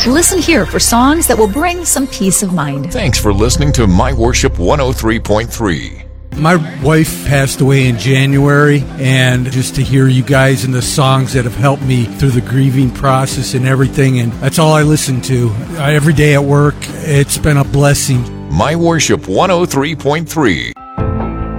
Listen here for songs that will bring some peace of mind. Thanks for listening to My Worship 103.3. My wife passed away in January, and just to hear you guys and the songs that have helped me through the grieving process and everything, and that's all I listen to. Every day at work, it's been a blessing. My Worship 103.3.